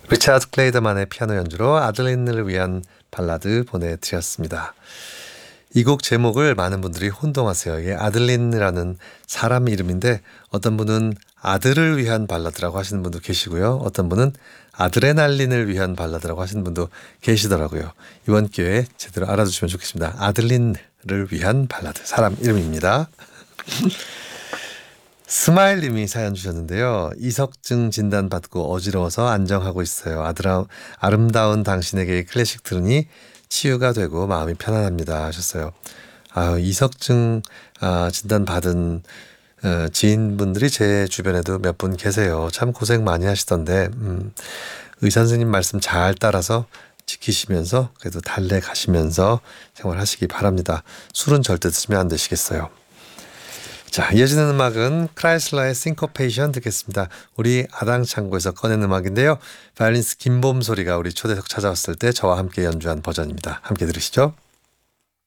리차드 클레이더만의 피아노 연주로 아들린을 위한 발라드 보내드렸습니다. 이 곡 제목을 많은 분들이 혼동하세요. 이게 아들린이라는 사람 이름인데 어떤 분은 아들을 위한 발라드라고 하시는 분도 계시고요. 어떤 분은 아드레날린을 위한 발라드라고 하시는 분도 계시더라고요. 이번 기회에 제대로 알아두시면 좋겠습니다. 아들린을 위한 발라드, 사람 이름입니다. 스마일님이 사연 주셨는데요. 이석증 진단 받고 어지러워서 안정하고 있어요. 아름다운 당신에게 클래식 들으니 치유가 되고 마음이 편안합니다 하셨어요. 이석증 진단 받은 지인분들이 제 주변에도 몇 분 계세요. 참 고생 많이 하시던데 의사 선생님 말씀 잘 따라서 지키시면서 그래도 달래가시면서 생활하시기 바랍니다. 술은 절대 드시면 안 되시겠어요. 자, 이어지는 음악은 크라이슬러의 싱코페이션 듣겠습니다. 우리 아당창고에서 꺼낸 음악인데요. 바이올리니스트 김봄 소리가 우리 초대석 찾아왔을 때 저와 함께 연주한 버전입니다. 함께 들으시죠.